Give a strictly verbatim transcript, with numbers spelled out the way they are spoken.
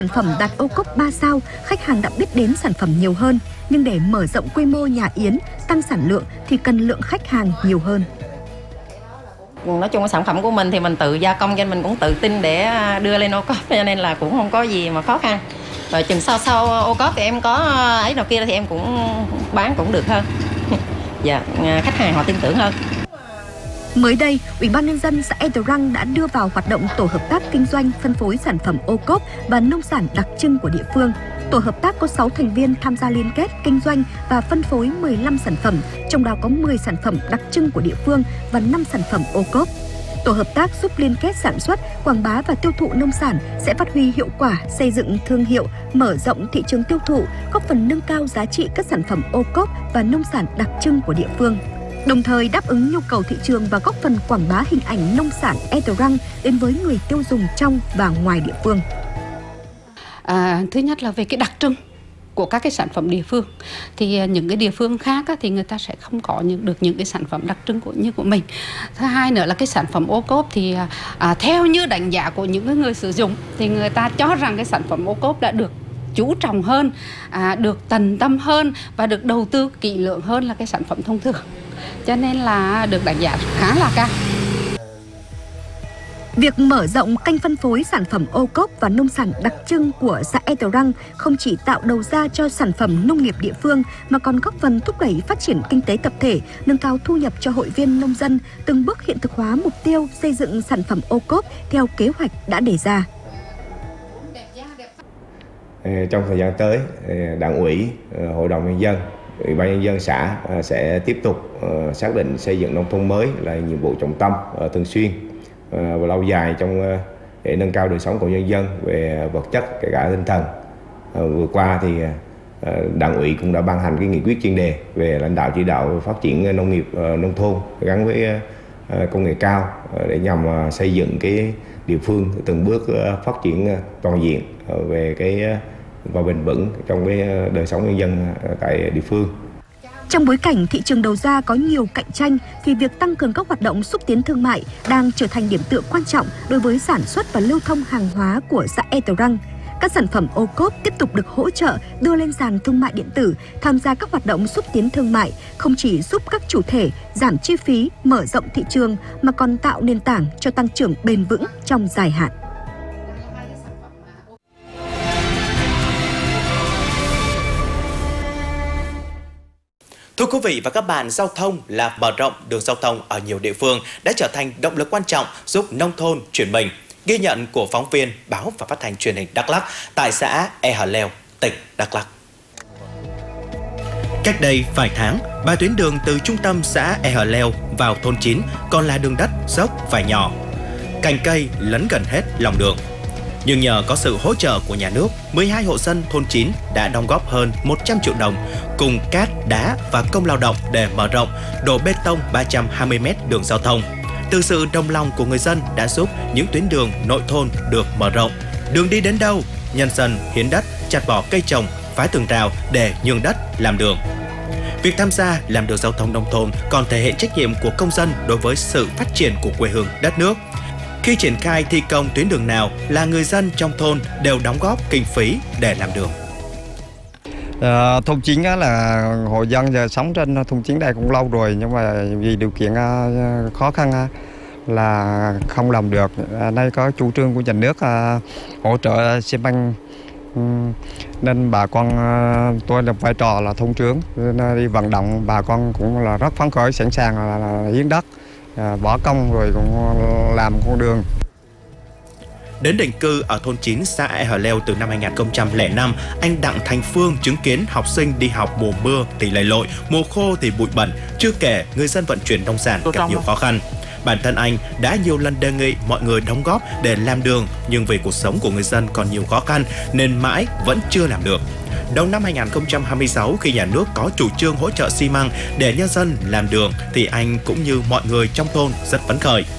Sản phẩm đạt ô cốp ba sao, khách hàng đã biết đến sản phẩm nhiều hơn, nhưng để mở rộng quy mô nhà yến, tăng sản lượng thì cần lượng khách hàng nhiều hơn. Nói chung sản phẩm của mình thì mình tự gia công cho nên mình cũng tự tin để đưa lên ô cốp, cho nên là cũng không có gì mà khó khăn. Rồi chừng sau sau ô cốp thì em có ấy đầu kia thì em cũng bán cũng được hơn. Dạ, khách hàng họ tin tưởng hơn. Mới đây, Ủy ban Nhân dân xã Ea Răng đã đưa vào hoạt động tổ hợp tác kinh doanh phân phối sản phẩm ô cốp và nông sản đặc trưng của địa phương. Tổ hợp tác có sáu thành viên tham gia liên kết kinh doanh và phân phối mười lăm sản phẩm, trong đó có mười sản phẩm đặc trưng của địa phương và năm sản phẩm ô cốp. Tổ hợp tác giúp liên kết sản xuất, quảng bá và tiêu thụ nông sản sẽ phát huy hiệu quả, xây dựng thương hiệu, mở rộng thị trường tiêu thụ, góp phần nâng cao giá trị các sản phẩm ô cốp và nông sản đặc trưng của địa phương. Đồng thời đáp ứng nhu cầu thị trường và góp phần quảng bá hình ảnh nông sản Ea Răng đến với người tiêu dùng trong và ngoài địa phương. À, thứ nhất là về cái đặc trưng của các cái sản phẩm địa phương, thì những cái địa phương khác á, thì người ta sẽ không có những, được những cái sản phẩm đặc trưng của như của mình. Thứ hai nữa là cái sản phẩm ô cốp thì à, theo như đánh giá của những cái người sử dụng thì người ta cho rằng cái sản phẩm ô cốp đã được chú trọng hơn, à, được tận tâm hơn và được đầu tư kỹ lưỡng hơn là cái sản phẩm thông thường, cho nên là được đánh giá khá là cao. Việc mở rộng kênh phân phối sản phẩm ô cốp và nông sản đặc trưng của xã Ea Răng không chỉ tạo đầu ra cho sản phẩm nông nghiệp địa phương mà còn góp phần thúc đẩy phát triển kinh tế tập thể, nâng cao thu nhập cho hội viên nông dân, từng bước hiện thực hóa mục tiêu xây dựng sản phẩm ô cốp theo kế hoạch đã đề ra. Trong thời gian tới, Đảng ủy, Hội đồng Nhân dân, Ủy ban Nhân dân xã sẽ tiếp tục xác định xây dựng nông thôn mới là nhiệm vụ trọng tâm, thường xuyên và lâu dài trong để nâng cao đời sống của nhân dân về vật chất kể cả tinh thần. Vừa qua thì Đảng ủy cũng đã ban hành cái nghị quyết chuyên đề về lãnh đạo chỉ đạo phát triển nông nghiệp nông thôn gắn với công nghệ cao để nhằm xây dựng cái địa phương từng bước phát triển toàn diện về cái và bền vững trong cái đời sống nhân dân tại địa phương. Trong bối cảnh thị trường đầu ra có nhiều cạnh tranh thì việc tăng cường các hoạt động xúc tiến thương mại đang trở thành điểm tựa quan trọng đối với sản xuất và lưu thông hàng hóa của xã Ea Răng. Các sản phẩm ô cốp tiếp tục được hỗ trợ đưa lên sàn thương mại điện tử, tham gia các hoạt động xúc tiến thương mại, không chỉ giúp các chủ thể giảm chi phí, mở rộng thị trường mà còn tạo nền tảng cho tăng trưởng bền vững trong dài hạn. Thưa quý vị và các bạn, giao thông là mở rộng đường giao thông ở nhiều địa phương đã trở thành động lực quan trọng giúp nông thôn chuyển mình. Ghi nhận của phóng viên Báo và Phát thanh Truyền hình Đắk Lắk tại xã Ea Leo, tỉnh Đắk Lắk. Cách đây vài tháng, ba tuyến đường từ trung tâm xã Ea Leo vào thôn chín còn là đường đất dốc và nhỏ. Cành cây lấn gần hết lòng đường. Nhưng nhờ có sự hỗ trợ của nhà nước, mười hai hộ dân thôn chín đã đóng góp hơn một trăm triệu đồng cùng cát, đá và công lao động để mở rộng, đổ bê tông ba trăm hai mươi mét đường giao thông. Từ sự đồng lòng của người dân đã giúp những tuyến đường nội thôn được mở rộng. Đường đi đến đâu, nhân dân hiến đất, chặt bỏ cây trồng, phá tường rào để nhường đất làm đường. Việc tham gia làm đường giao thông nông thôn còn thể hiện trách nhiệm của công dân đối với sự phát triển của quê hương đất nước. Khi triển khai thi công tuyến đường nào là người dân trong thôn đều đóng góp kinh phí để làm đường. À, thôn chín là hộ dân giờ sống trên thôn chín đây cũng lâu rồi, nhưng mà vì điều kiện khó khăn là không làm được. À, đây có chủ trương của nhà nước à, hỗ trợ xi măng, nên bà con tôi là vai trò là thôn trưởng đi vận động bà con cũng là rất phấn khởi, sẵn sàng là, là hiến đất, à, bỏ công rồi cũng làm con đường. Đến định cư ở thôn chín xã Ea Leo từ năm hai nghìn không trăm lẻ năm, anh Đặng Thành Phương chứng kiến học sinh đi học mùa mưa thì lầy lội, mùa khô thì bụi bẩn, chưa kể người dân vận chuyển nông sản gặp nhiều khó khăn. Bản thân anh đã nhiều lần đề nghị mọi người đóng góp để làm đường, nhưng vì cuộc sống của người dân còn nhiều khó khăn nên mãi vẫn chưa làm được. Đầu năm hai nghìn không trăm hai mươi sáu, khi nhà nước có chủ trương hỗ trợ xi măng để nhân dân làm đường thì anh cũng như mọi người trong thôn rất phấn khởi.